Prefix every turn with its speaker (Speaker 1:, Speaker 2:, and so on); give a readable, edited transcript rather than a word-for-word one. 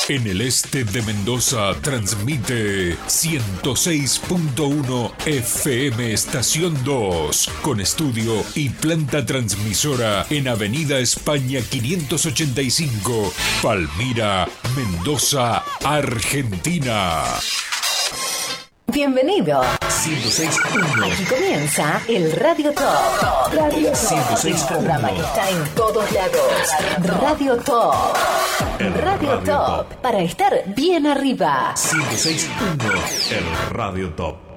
Speaker 1: En el este de Mendoza transmite 106.1 FM Estación 2, con estudio y planta transmisora en Avenida España 585, Palmira, Mendoza, Argentina.
Speaker 2: Bienvenido.
Speaker 3: 106.1.
Speaker 2: Aquí comienza el Radio Top. Radio Top.
Speaker 3: 106.1.
Speaker 2: Un programa que está en todos lados. Radio Top. Radio Top. Para estar bien arriba.
Speaker 3: 106.1. El Radio Top.